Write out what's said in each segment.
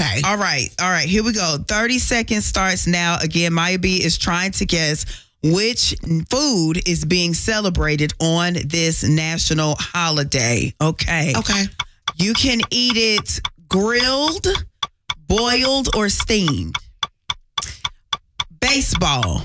Okay. All right. Here we go. 30 seconds starts now. Again, Maya B is trying to guess which food is being celebrated on this national holiday. Okay. Okay. You can eat it grilled, boiled, or steamed. Baseball.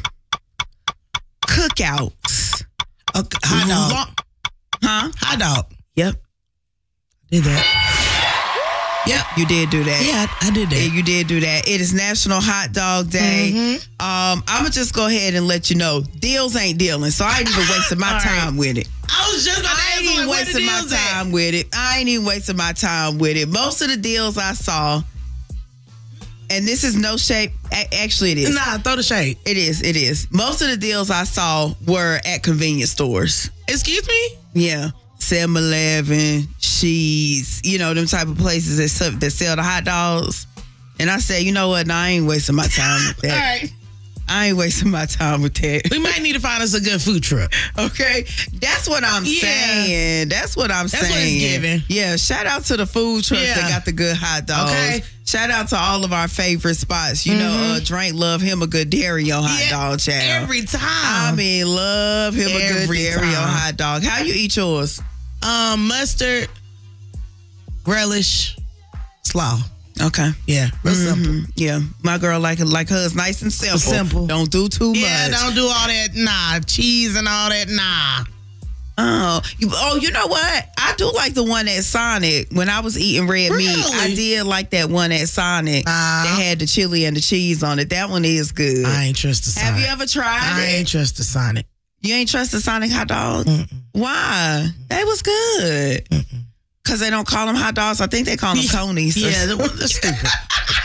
Cookouts. Okay. Hot dog. Huh? Hot dog. Yep. Did that. Yep, you did do that. Yeah, I did that. Yeah, you did do that. It is National Hot Dog Day. Mm-hmm. I'm going to just go ahead and let you know, deals ain't dealing, so I ain't even wasting my time with it. I was just going to ask I ain't even wasting my time with it. I ain't even wasting my time with it. Most of the deals I saw, and this is no shade. Actually, it is. Nah, throw the shade. It is. Most of the deals I saw were at convenience stores. Excuse me? Yeah. 7-Eleven, Sheetz, them type of places that sell the hot dogs. And I said, you know what? I ain't wasting my time with that. All right. I ain't wasting my time with that. We might need to find us a good food truck. Okay? That's what I'm saying. That's what I'm saying. That's what it's giving. Yeah, shout out to the food trucks that got the good hot dogs. Okay. Shout out to all of our favorite spots. You know, Drake love him a good Dario hot dog, child. Every time. I mean, love him a good Dario hot dog. How you eat yours? Mustard, relish, slaw. Okay. Yeah, real simple. Yeah, my girl like hers nice and simple. Don't do too much. Yeah, don't do all that. Nah, cheese and all that. Nah. You know what? I do like the one at Sonic. When I was eating red meat, I did like that one at Sonic that had the chili and the cheese on it. That one is good. I ain't trust the Sonic. Have you ever tried it? I ain't trust the Sonic. You ain't trust the Sonic hot dogs? Why? They was good. Because they don't call them hot dogs. I think they call them conies. Yeah, that's stupid.